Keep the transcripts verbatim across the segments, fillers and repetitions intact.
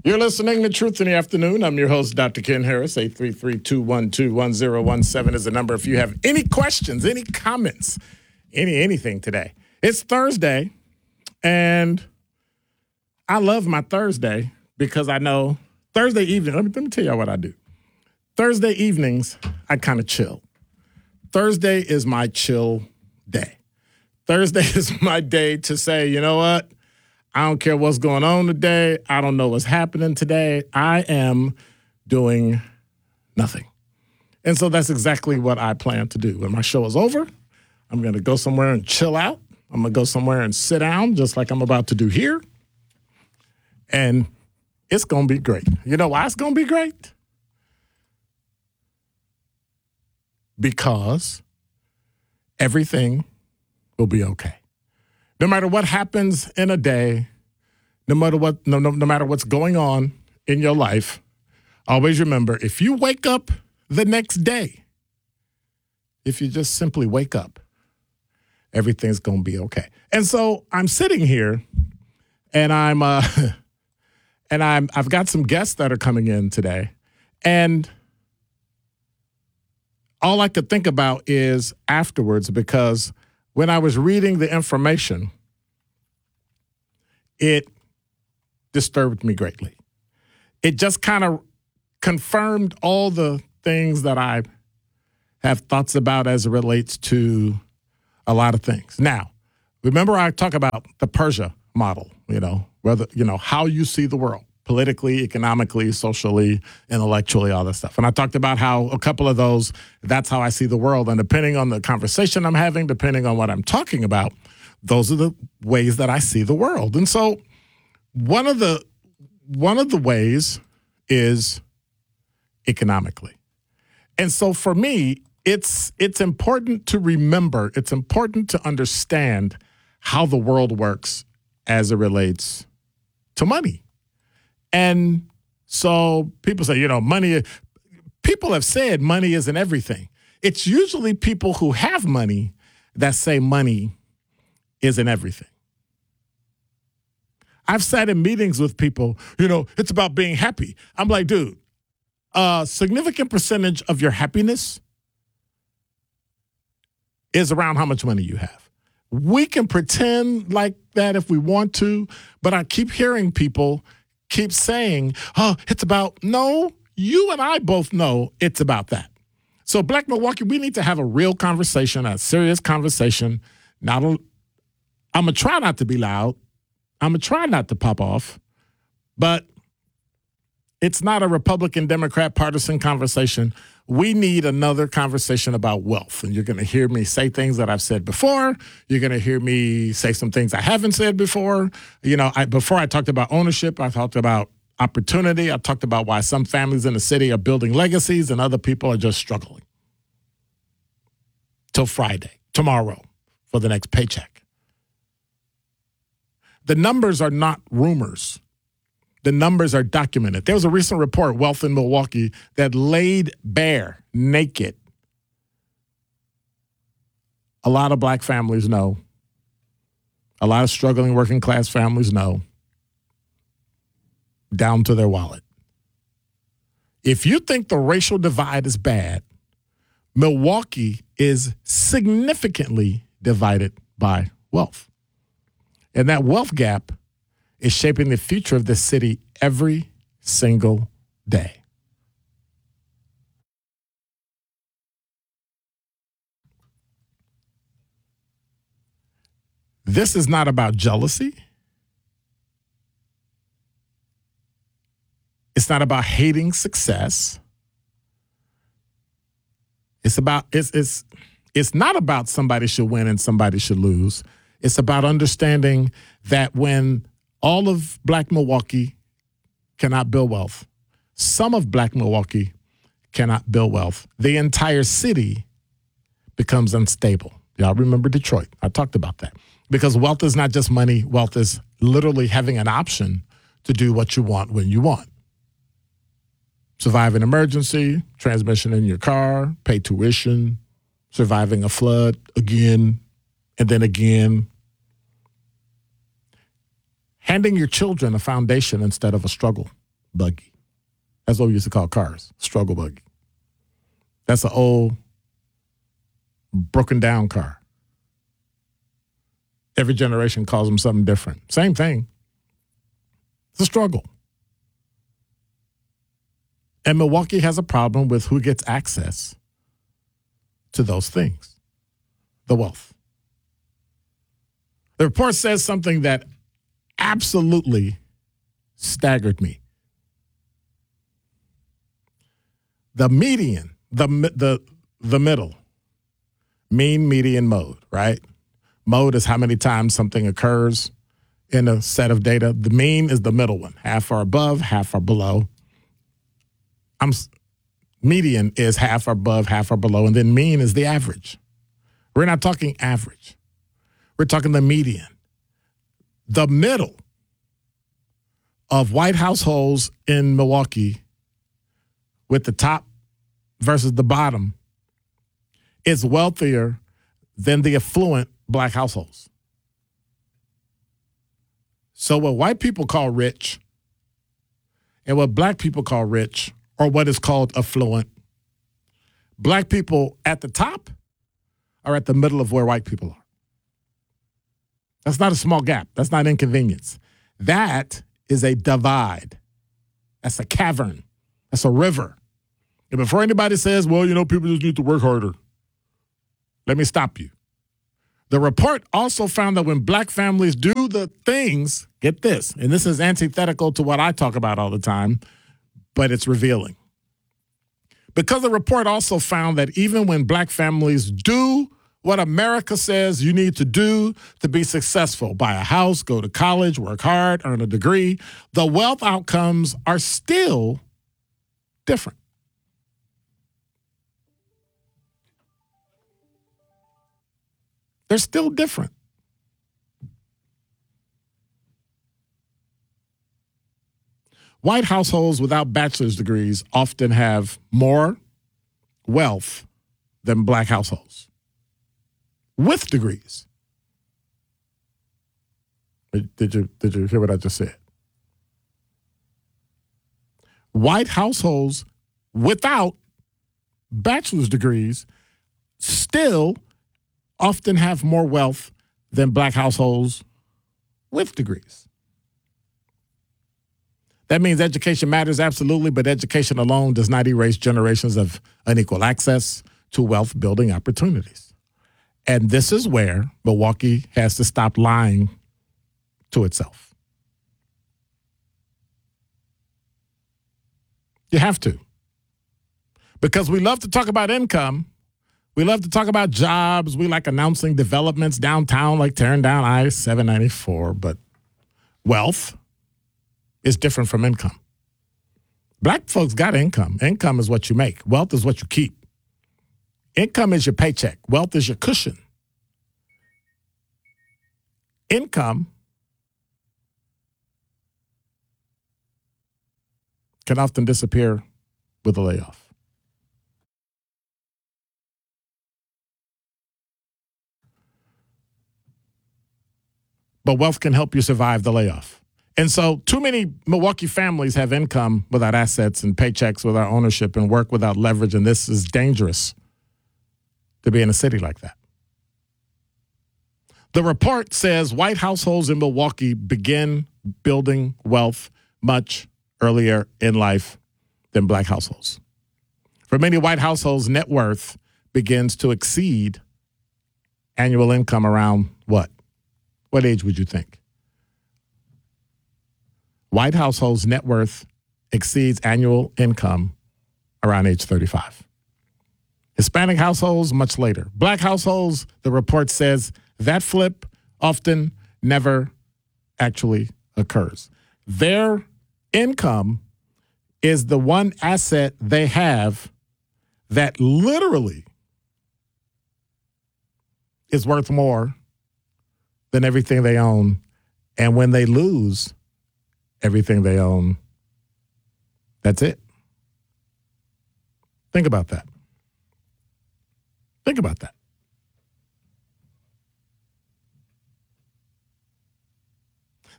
You're listening to Truth in the Afternoon. I'm your host, Doctor Ken Harris. eight three three, two one two, one zero one seven is the number if you have any questions, any comments, any anything today. It's Thursday, and I love my Thursday because I know Thursday evening, let me, let me tell you what I do. Thursday evenings, I kind of chill. Thursday is my chill day. Thursday is my day to say, you know what? I don't care what's going on today. I don't know what's happening today. I am doing nothing. And so that's exactly what I plan to do. When my show is over, I'm going to go somewhere and chill out. I'm going to go somewhere and sit down just like I'm about to do here. And it's going to be great. You know why it's going to be great? Because everything will be okay. No matter what happens in a day, no matter what, no, no, no matter what's going on in your life, always remember, if you wake up the next day, if you just simply wake up, everything's going to be okay. And so I'm sitting here, and I'm, uh, and I'm, I've got some guests that are coming in today, and all I could think about is afterwards, because when I was reading the information, it disturbed me greatly. It just kind of confirmed all the things that I have thoughts about as it relates to a lot of things. Now, remember I talk about the Persia model, you know, whether, you know, how you see the world, politically, economically, socially, intellectually, all that stuff. And I talked about how a couple of those, that's how I see the world. And depending on the conversation I'm having, depending on what I'm talking about, those are the ways that I see the world. And so one of the one of the ways is economically. And so for me, it's it's important to remember, it's important to understand how the world works as it relates to money. And so people say, you know, money, people have said money isn't everything. It's usually people who have money that say money isn't everything. I've sat in meetings with people, you know, it's about being happy. I'm like, dude, a significant percentage of your happiness is around how much money you have. We can pretend like that if we want to, but I keep hearing people keep saying, oh, it's about, no, you and I both know it's about that. So Black Milwaukee, we need to have a real conversation, a serious conversation. Not a, I'm going to try not to be loud. I'm going to try not to pop off, but it's not a Republican, Democrat, partisan conversation. We need another conversation about wealth. And you're going to hear me say things that I've said before. You're going to hear me say some things I haven't said before. You know, I, before I talked about ownership, I talked about opportunity. I talked about why some families in the city are building legacies and other people are just struggling. Till Friday, tomorrow, for the next paycheck. The numbers are not rumors. The numbers are documented. There was a recent report, Wealth in Milwaukee, that laid bare, naked. A lot of black families know. A lot of struggling working class families know. Down to their wallet. If you think the racial divide is bad, Milwaukee is significantly divided by wealth. And that wealth gap is shaping the future of this city every single day. This is not about jealousy. It's not about hating success. It's about it's it's it's not about somebody should win and somebody should lose. It's about understanding that when all of Black Milwaukee cannot build wealth, some of Black Milwaukee cannot build wealth, the entire city becomes unstable. Y'all remember Detroit. I talked about that. Because wealth is not just money. Wealth is literally having an option to do what you want when you want. Survive an emergency, transmission in your car, pay tuition, surviving a flood again, and then again. Handing your children a foundation instead of a struggle. buggy. That's what we used to call cars, struggle buggy. That's an old, broken down car. Every generation calls them something different. Same thing. It's a struggle. And Milwaukee has a problem with who gets access to those things, the wealth. The report says something that absolutely staggered me. The median, the the the middle, mean, median, mode, right? Mode is how many times something occurs in a set of data. The mean is the middle one. Half are above, half are below. I'm median is half are above, half are below, and then mean is the average. We're not talking average. We're talking the median. The middle of white households in Milwaukee with the top versus the bottom is wealthier than the affluent black households. So what white people call rich and what black people call rich, or what is called affluent, black people at the top are at the middle of where white people are. That's not a small gap. That's not inconvenience. That is a divide. That's a cavern. That's a river. And before anybody says, well, you know, people just need to work harder, let me stop you. The report also found that when black families do the things, get this, and this is antithetical to what I talk about all the time, but it's revealing. Because the report also found that even when black families do what America says you need to do to be successful, buy a house, go to college, work hard, earn a degree, the wealth outcomes are still different. They're still different. White households without bachelor's degrees often have more wealth than black households with degrees. Did you, did you hear what I just said? White households without bachelor's degrees still often have more wealth than black households with degrees. That means education matters, absolutely, but education alone does not erase generations of unequal access to wealth-building opportunities. And this is where Milwaukee has to stop lying to itself. You have to. Because we love to talk about income. We love to talk about jobs. We like announcing developments downtown, like tearing down I seven ninety-four. But wealth is different from income. Black folks got income. Income is what you make. Wealth is what you keep. Income is your paycheck. Wealth is your cushion. Income can often disappear with a layoff. But wealth can help you survive the layoff. And so too many Milwaukee families have income without assets and paychecks without ownership and work without leverage, and this is dangerous to be in a city like that. The report says white households in Milwaukee begin building wealth much earlier in life than black households. For many white households, net worth begins to exceed annual income around what? What age would you think? White households' net worth exceeds annual income around age thirty-five. Hispanic households, much later. Black households, the report says that flip often never actually occurs. Their income is the one asset they have that literally is worth more than everything they own. And when they lose everything they own, that's it. Think about that. Think about that.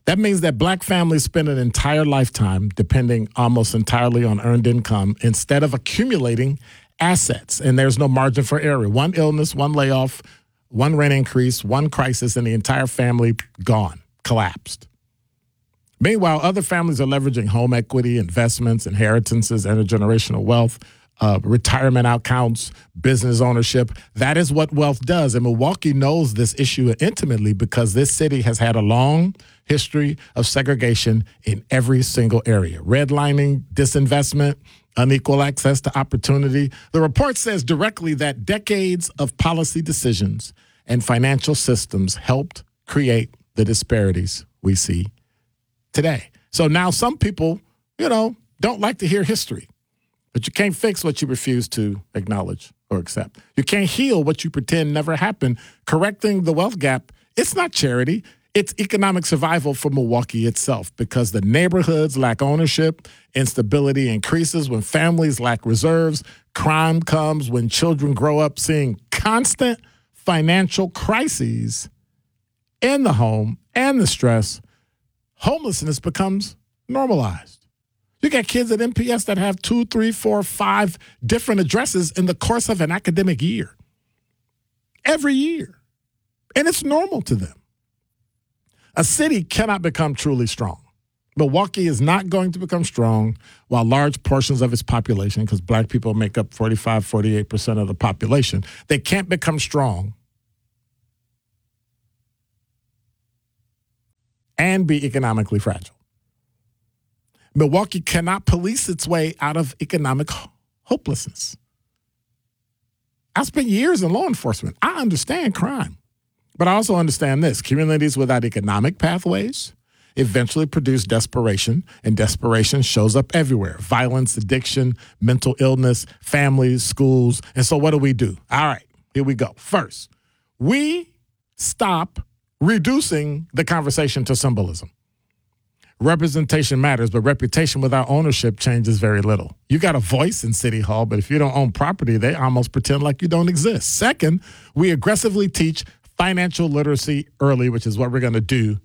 That means that black families spend an entire lifetime depending almost entirely on earned income instead of accumulating assets. And there's no margin for error. One illness, one layoff, one rent increase, one crisis, and the entire family gone, collapsed. Meanwhile, other families are leveraging home equity, investments, inheritances, intergenerational wealth, uh, retirement accounts, business ownership. That is what wealth does. And Milwaukee knows this issue intimately because this city has had a long history of segregation in every single area. Redlining, disinvestment, unequal access to opportunity. The report says directly that decades of policy decisions and financial systems helped create the disparities we see today. So now some people, you know, don't like to hear history, but you can't fix what you refuse to acknowledge or accept. You can't heal what you pretend never happened. Correcting the wealth gap, it's not charity. It's economic survival for Milwaukee itself because the neighborhoods lack ownership, instability increases when families lack reserves, crime comes when children grow up seeing constant financial crises in the home and the stress. Homelessness becomes normalized. You got kids at M P S that have two, three, four, five different addresses in the course of an academic year. Every year. And it's normal to them. A city cannot become truly strong. Milwaukee is not going to become strong while large portions of its population, because black people make up forty-five, forty-eight percent of the population, they can't become strong and be economically fragile. Milwaukee cannot police its way out of economic hopelessness. I spent years in law enforcement. I understand crime. But I also understand this. Communities without economic pathways eventually produce desperation, and desperation shows up everywhere. Violence, addiction, mental illness, families, schools. And so what do we do? All right, here we go. First, we stop reducing the conversation to symbolism. Representation matters, but reputation without ownership changes very little. You got a voice in City Hall, but if you don't own property, they almost pretend like you don't exist. Second, we aggressively teach financial literacy early, which is what we're going to do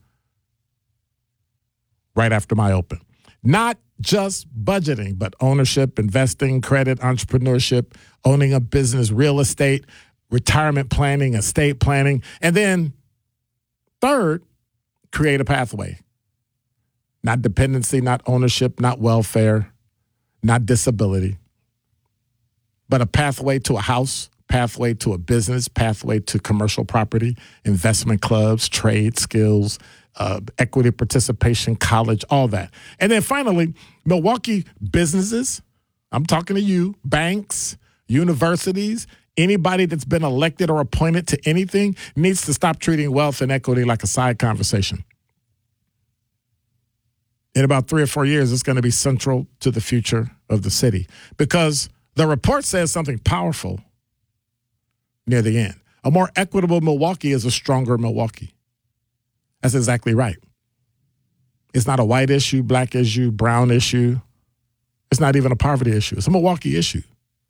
right after my open. Not just budgeting, but ownership, investing, credit, entrepreneurship, owning a business, real estate, retirement planning, estate planning. And then third, create a pathway. Not dependency, not ownership, not welfare, not disability, but a pathway to a house, pathway to a business, pathway to commercial property, investment clubs, trade skills, uh, equity participation, college, all that. And then finally, Milwaukee businesses, I'm talking to you, banks, universities, anybody that's been elected or appointed to anything needs to stop treating wealth and equity like a side conversation. In about three or four years, it's going to be central to the future of the city because the report says something powerful near the end. A more equitable Milwaukee is a stronger Milwaukee. That's exactly right. It's not a white issue, black issue, brown issue. It's not even a poverty issue. It's a Milwaukee issue.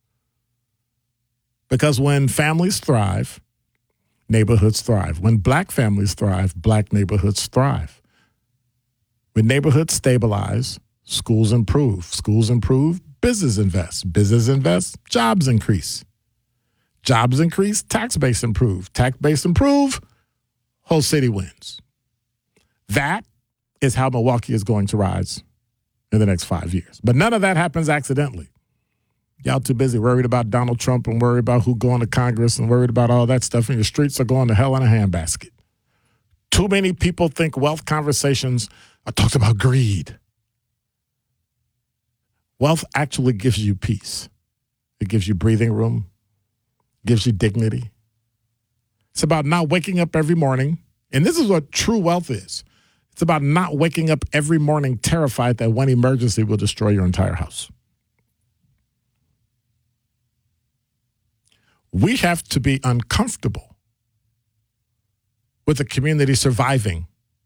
Because when families thrive, neighborhoods thrive. When black families thrive, black neighborhoods thrive. When neighborhoods stabilize, schools improve. Schools improve, business invests. Business invests, jobs increase. Jobs increase, tax base improve. Tax base improve, whole city wins. That is how Milwaukee is going to rise in the next five years. But none of that happens accidentally. Y'all too busy worried about Donald Trump and worried about who going to Congress and worried about all that stuff, and your streets are going to hell in a handbasket. Too many people think wealth conversations are talked about greed. Wealth actually gives you peace. It gives you breathing room, gives you dignity. It's about not waking up every morning, and this is what true wealth is. It's about not waking up every morning terrified that one emergency will destroy your entire house. We have to be uncomfortable with the community surviving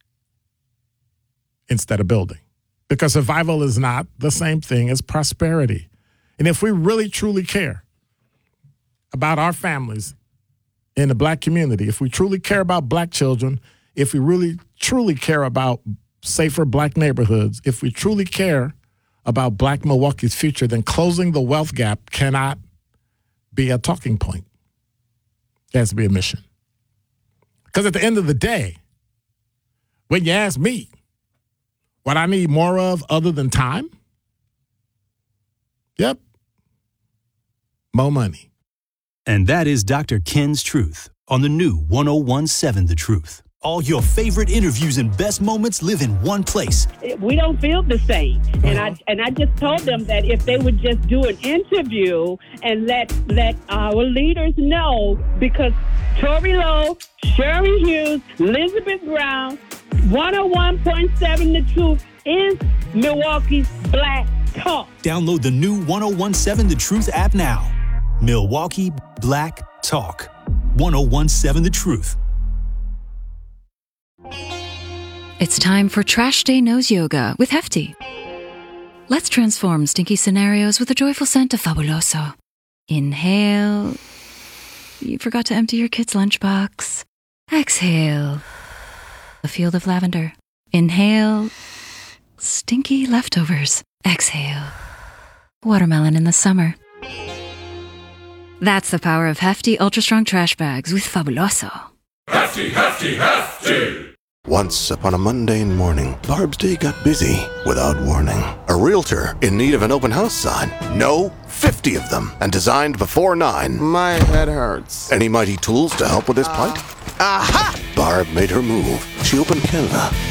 instead of building, because survival is not the same thing as prosperity. And if we really truly care about our families in the black community, if we truly care about black children, if we really truly care about safer black neighborhoods, if we truly care about black Milwaukee's future, then closing the wealth gap cannot be a talking point. It has to be a mission. Because at the end of the day, when you ask me what I need more of other than time, yep, more money. And that is Doctor Ken's Truth on the new one oh one seven The Truth. All your favorite interviews and best moments live in one place. We don't feel the same. And I and I just told them that if they would just do an interview and let let our leaders know, because Tory Lowe, Sherry Hughes, Elizabeth Brown, one oh one point seven The Truth is Milwaukee's Black Talk. Download the new one oh one seven The Truth app now. Milwaukee Black Talk. one oh one seven The Truth. It's time for Trash Day Nose Yoga with Hefty. Let's transform stinky scenarios with a joyful scent of Fabuloso. Inhale. You forgot to empty your kid's lunchbox. Exhale. A field of lavender. Inhale. Stinky leftovers. Exhale. Watermelon in the summer. That's the power of Hefty Ultra Strong Trash Bags with Fabuloso. Hefty, hefty, hefty! Once upon a mundane morning, Barb's day got busy without warning. A realtor in need of an open house sign. No, fifty of them, and designed before nine. My head hurts. Any mighty tools to help with this plight? Aha! Barb made her move. She opened Canva.